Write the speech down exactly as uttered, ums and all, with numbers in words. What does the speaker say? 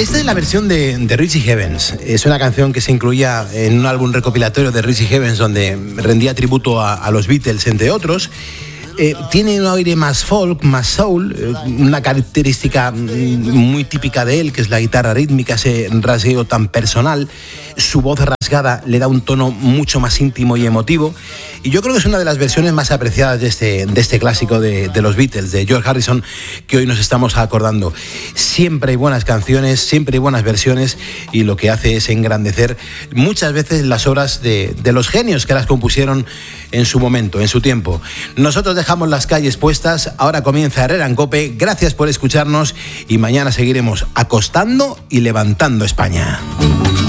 Esta es la versión de, de Richie Havens. Es una canción que se incluía en un álbum recopilatorio de Richie Havens donde rendía tributo a, a los Beatles, entre otros. Eh, tiene un aire más folk, más soul, eh, una característica muy típica de él, que es la guitarra rítmica, ese rasgueo tan personal. Su voz rasgada le da un tono mucho más íntimo y emotivo. Y yo creo que es una de las versiones más apreciadas de este, de este clásico de, de los Beatles, de George Harrison, que hoy nos estamos acordando. Siempre hay buenas canciones, siempre hay buenas versiones, y lo que hace es engrandecer muchas veces las obras de, de los genios que las compusieron en su momento, en su tiempo. Nosotros dejamos las calles puestas, ahora comienza Herrera en Cope. Gracias por escucharnos y mañana seguiremos acostando y levantando España.